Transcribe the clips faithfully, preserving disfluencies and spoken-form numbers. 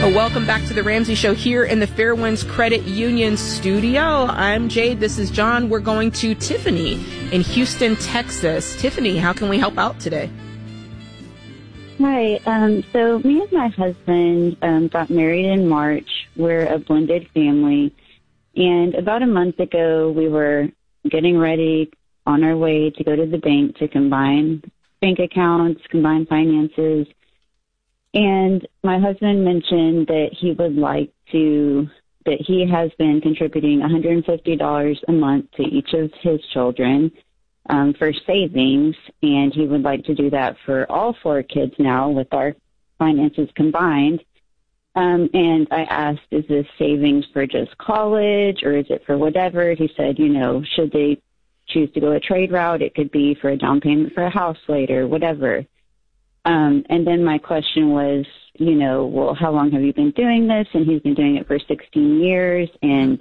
Welcome back to the Ramsey Show here in the Fairwinds Credit Union studio. I'm Jade. This is John. We're going to Tiffany in Houston, Texas. Tiffany, how can we help out today? Hi. Um, so me and my husband um, got married in March. We're a blended family. And about a month ago, we were getting ready on our way to go to the bank to combine bank accounts, combine finances. And my husband mentioned that he would like to, that he has been contributing one hundred fifty dollars a month to each of his children um, for savings. And he would like to do that for all four kids now with our finances combined. Um, and I asked, is this savings for just college or is it for whatever? He said, you know, should they choose to go a trade route, it could be for a down payment for a house later, whatever. Um, and then my question was, you know, well, how long have you been doing this? And he's been doing it for sixteen years. And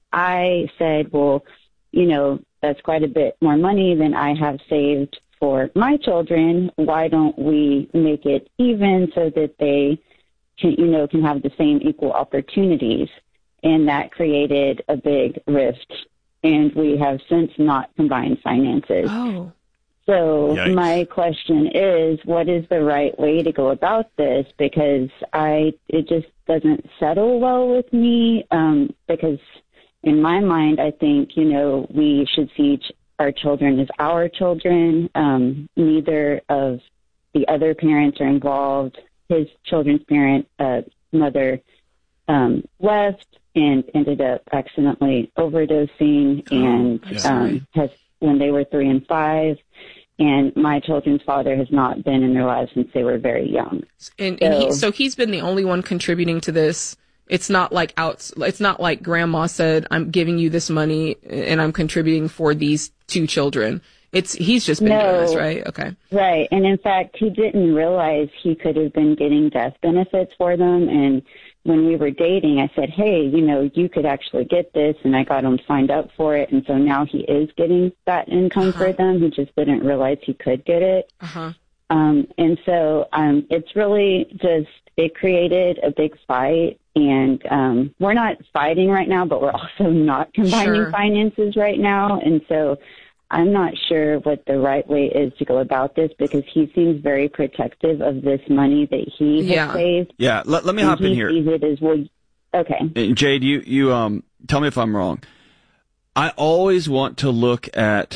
I said, well, you know, that's quite a bit more money than I have saved for my children. Why don't we make it even so that they can, you know, can have the same equal opportunities? And that created a big rift. And we have since not combined finances. Oh. So Yikes. My question is, what is the right way to go about this? Because I, it just doesn't settle well with me. Um, because in my mind, I think, you know, we should see each, our children as our children. Um, neither of the other parents are involved. His children's parent, uh, mother, um, left and ended up accidentally overdosing and, oh, um, has, when they were three and five. And my children's father has not been in their lives since they were very young. And, so, and he, so he's been the only one contributing to this. It's not like out, it's not like grandma said, I'm giving you this money and I'm contributing for these two children. It's, he's just been no, doing this, right? Okay. Right. And in fact, he didn't realize he could have been getting death benefits for them. And when we were dating, I said, hey, you know, you could actually get this. And I got him signed up for it. And so now he is getting that income uh-huh. for them. He just didn't realize he could get it. Uh-huh. Um, and so um, it's really just, it created a big fight. And um, we're not fighting right now, but we're also not combining sure. finances right now. And so I'm not sure what the right way is to go about this because he seems very protective of this money that he yeah. has saved. Yeah, let, let me hop in here. He sees it as, well, okay. And Jade, you, you um tell me if I'm wrong. I always want to look at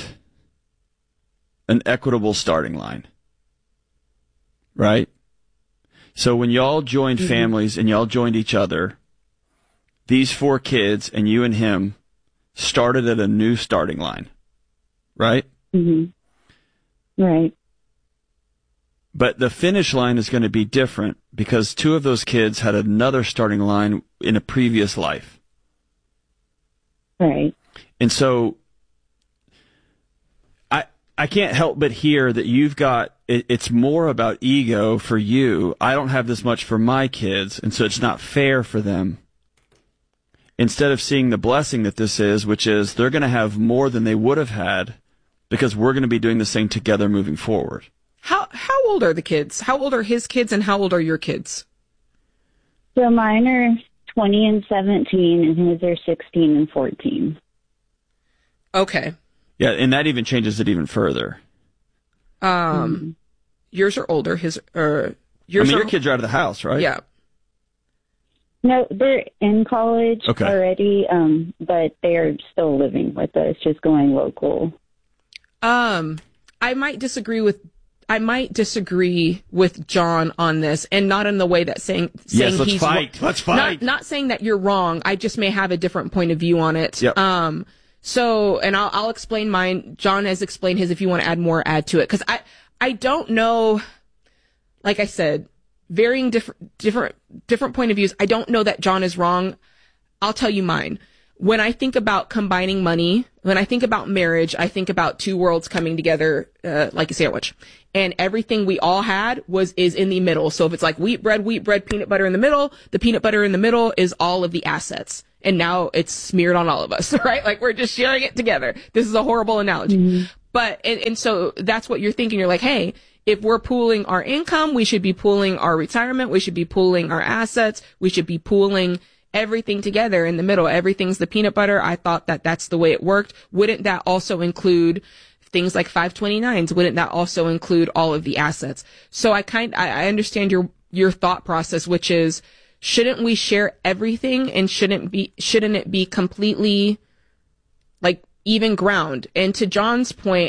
an equitable starting line, right? So when y'all joined mm-hmm. families and y'all joined each other, these four kids and you and him started at a new starting line. Right? Mm-hmm. Right. But the finish line is going to be different because two of those kids had another starting line in a previous life. Right. And so I I can't help but hear that you've got, it, it's more about ego for you. I don't have this much for my kids, and so it's not fair for them. Instead of seeing the blessing that this is, which is they're going to have more than they would have had, because we're going to be doing this thing together moving forward. How how old are the kids? How old are his kids and how old are your kids? So mine are twenty and seventeen and his are sixteen and fourteen. Okay. Yeah, and that even changes it even further. Um, mm-hmm. Yours are older. His uh, yours I mean, are, your kids are out of the house, right? Yeah. No, they're in college okay. already, um, but they are still living with us, just going local. Um, I might disagree with, I might disagree with John on this, and not in the way that saying, saying yes, let's he's fight. Let's fight. Not, not saying that you're wrong. I just may have a different point of view on it. Yep. Um, so, and I'll, I'll explain mine. John has explained his. If you want to add more, add to it. Cause I, I don't know, like I said, varying different, different, different point of views. I don't know that John is wrong. I'll tell you mine. When I think about combining money, when I think about marriage, I think about two worlds coming together, uh, like a sandwich. And everything we all had was, is in the middle. So if it's like wheat bread, wheat bread, peanut butter in the middle, the peanut butter in the middle is all of the assets. And now it's smeared on all of us, right? Like we're just sharing it together. This is a horrible analogy. Mm-hmm. But, and, and so that's what you're thinking. You're like, hey, if we're pooling our income, we should be pooling our retirement. We should be pooling our assets. We should be pooling everything together in the middle. Everything's the peanut butter. I thought that that's the way it worked. Wouldn't that also include things like five twenty-nines? Wouldn't that also include all of the assets? So I kind, I, I understand your, your thought process, which is, shouldn't we share everything and shouldn't be, shouldn't it be completely like even ground? And to John's point,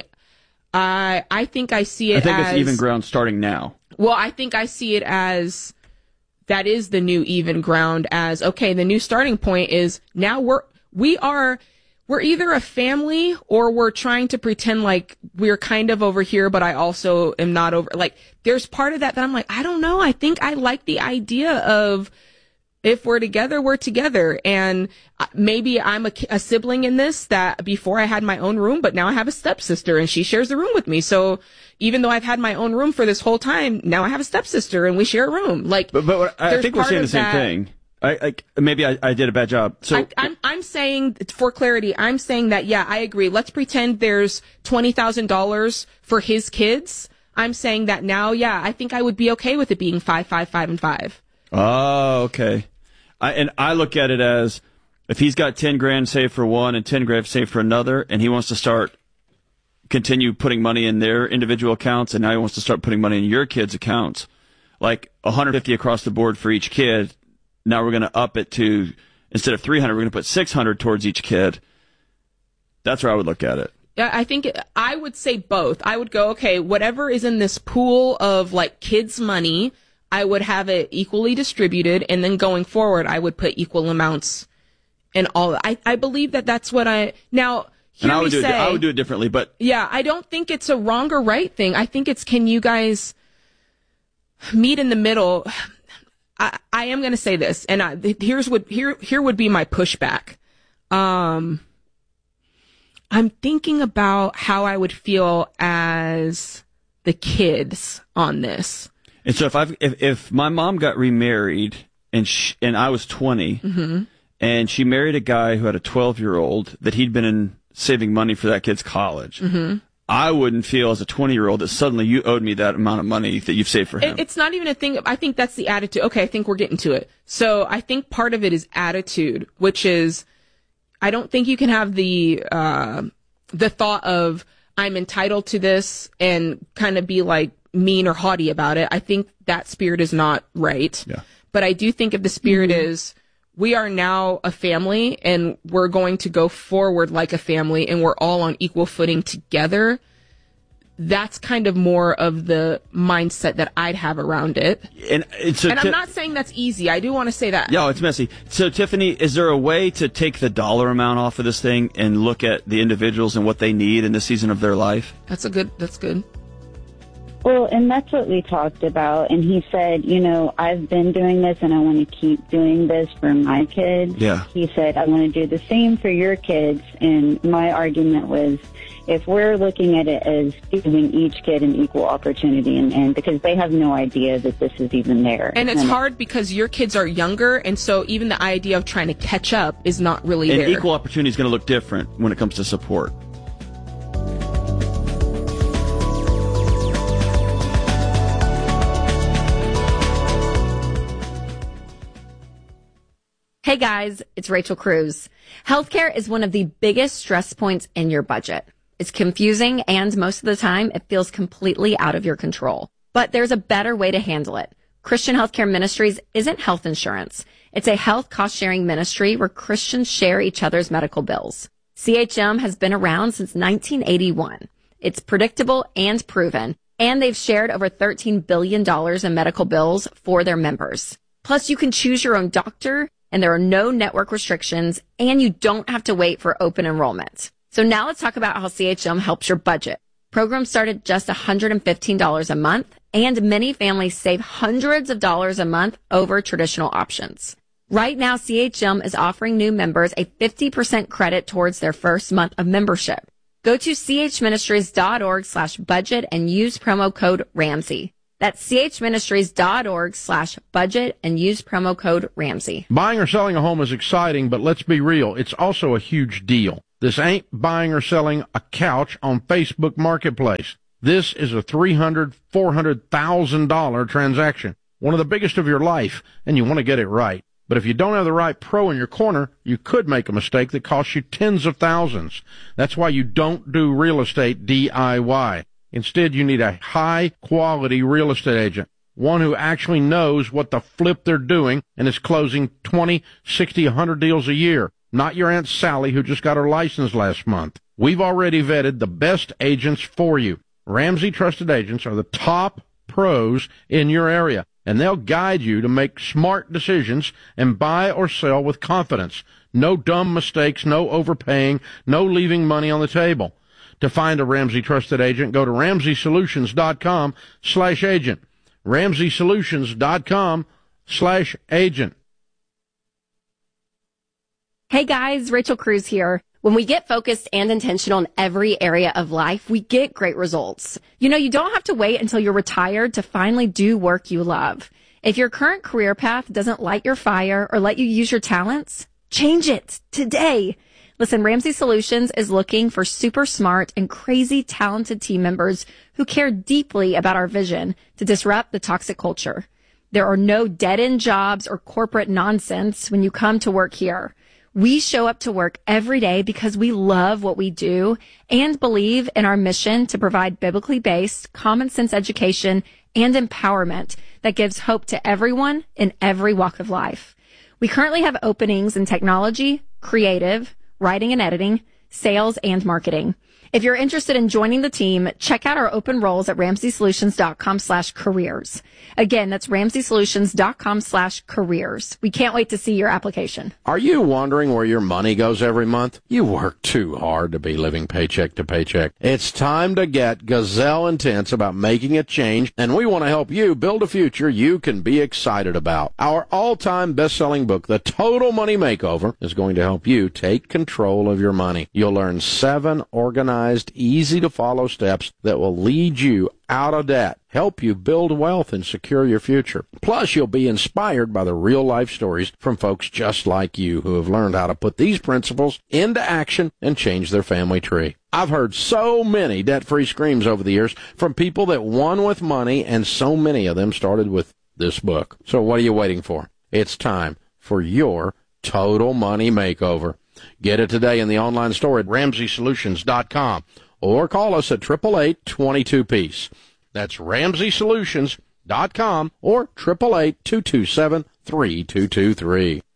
I, I think I see it as... I think it's even ground starting now. Well, I think I see it as, that is the new even ground, as, okay, the new starting point is now we're, we are, we're either a family or we're trying to pretend like we're kind of over here, but I also am not over, like, there's part of that that I'm like, I don't know. I think I like the idea of, if we're together, we're together. And maybe I'm a, a sibling in this, that before I had my own room, but now I have a stepsister and she shares the room with me. So even though I've had my own room for this whole time, now I have a stepsister and we share a room. Like, but, but I think we're saying the same that, thing. I, I maybe I, I did a bad job. So I, I'm I'm saying, for clarity, I'm saying that, yeah, I agree. Let's pretend there's twenty thousand dollars for his kids. I'm saying that now, yeah, I think I would be okay with it being five, five, five, and five. Oh, okay. I, and I look at it as, if he's got ten grand saved for one and ten grand saved for another, and he wants to start, continue putting money in their individual accounts, and now he wants to start putting money in your kids' accounts, like one hundred fifty across the board for each kid. Now we're going to up it to, instead of three hundred, we're going to put six hundred towards each kid. That's where I would look at it. Yeah, I think I would say both. I would go, okay, whatever is in this pool of like kids' money, I would have it equally distributed, and then going forward, I would put equal amounts in all. I, I believe that that's what I, now, hear and I would me do say, it, I would do it differently, but. Yeah, I don't think it's a wrong or right thing. I think it's, can you guys meet in the middle? I, I am going to say this, and I, here's what, here, here would be my pushback. Um, I'm thinking about how I would feel as the kids on this. And so if I if if my mom got remarried and she, and I was twenty, mm-hmm. and she married a guy who had a twelve year old that he'd been in saving money for that kid's college, mm-hmm. I wouldn't feel as a twenty year old that suddenly you owed me that amount of money that you've saved for him. It, it's not even a thing. I think that's the attitude. Okay, I think we're getting to it. So I think part of it is attitude, which is, I don't think you can have the uh, the thought of, I'm entitled to this, and kind of be like mean or haughty about it. I think that spirit is not right. Yeah. But I do think if the spirit mm-hmm. is, we are now a family and we're going to go forward like a family and we're all on equal footing together, that's kind of more of the mindset that I'd have around it. And, it's a and I'm t- not saying that's easy. I do want to say that. Yeah, it's messy. So, Tiffany, is there a way to take the dollar amount off of this thing and look at the individuals and what they need in this season of their life? That's a good, that's good. Well, and that's what we talked about. And he said, you know, I've been doing this and I want to keep doing this for my kids. Yeah. He said, I want to do the same for your kids. And my argument was, if we're looking at it as giving each kid an equal opportunity, and, and because they have no idea that this is even there. And it's and hard because your kids are younger, and so even the idea of trying to catch up is not really and there. Equal opportunity is going to look different when it comes to support. Hey guys, it's Rachel Cruz. Healthcare is one of the biggest stress points in your budget. It's confusing, and most of the time it feels completely out of your control. But there's a better way to handle it. Christian Healthcare Ministries isn't health insurance. It's a health cost-sharing ministry where Christians share each other's medical bills. C H M has been around since nineteen eighty-one. It's predictable and proven, and they've shared over thirteen billion dollars in medical bills for their members. Plus, you can choose your own doctor, and there are no network restrictions, and you don't have to wait for open enrollment. So now let's talk about how C H M helps your budget. Programs start at just one hundred fifteen dollars a month, and many families save hundreds of dollars a month over traditional options. Right now, C H M is offering new members a fifty percent credit towards their first month of membership. Go to chministries.org slash budget and use promo code Ramsey. That's chministries.org slash budget and use promo code Ramsey. Buying or selling a home is exciting, but let's be real, it's also a huge deal. This ain't buying or selling a couch on Facebook Marketplace. This is a three hundred thousand dollars, four hundred thousand dollars transaction, one of the biggest of your life, and you want to get it right. But if you don't have the right pro in your corner, you could make a mistake that costs you tens of thousands. That's why you don't do real estate D I Y. Instead, you need a high-quality real estate agent, one who actually knows what the flip they're doing and is closing twenty, sixty, one hundred deals a year, not your Aunt Sally who just got her license last month. We've already vetted the best agents for you. Ramsey Trusted Agents are the top pros in your area, and they'll guide you to make smart decisions and buy or sell with confidence. No dumb mistakes, no overpaying, no leaving money on the table. To find a Ramsey Trusted Agent, go to ramsey solutions dot com slash agent. ramsey solutions dot com slash agent. Hey guys, Rachel Cruz here. When we get focused and intentional in every area of life, we get great results. You know, you don't have to wait until you're retired to finally do work you love. If your current career path doesn't light your fire or let you use your talents, change it today. Listen, Ramsey Solutions is looking for super smart and crazy talented team members who care deeply about our vision to disrupt the toxic culture. There are no dead-end jobs or corporate nonsense when you come to work here. We show up to work every day because we love what we do and believe in our mission to provide biblically based, common sense education and empowerment that gives hope to everyone in every walk of life. We currently have openings in technology, creative, writing and editing, sales, and marketing. If you're interested in joining the team, check out our open roles at ramsey solutions dot com slash careers. Again, that's ramsey solutions dot com slash careers. We can't wait to see your application. Are you wondering where your money goes every month? You work too hard to be living paycheck to paycheck. It's time to get gazelle intense about making a change, and we want to help you build a future you can be excited about. Our all-time best-selling book, The Total Money Makeover, is going to help you take control of your money. You'll learn seven organized, easy-to-follow steps that will lead you out of debt, help you build wealth, and secure your future. Plus, you'll be inspired by the real-life stories from folks just like you who have learned how to put these principles into action and change their family tree. I've heard so many debt-free screams over the years from people that won with money, and so many of them started with this book. So what are you waiting for? It's time for your Total Money Makeover. Get it today in the online store at ramsey solutions dot com or call us at eight eight eight, two two, piece. That's ramsey solutions dot com or eight eight eight, two two seven, three two two three.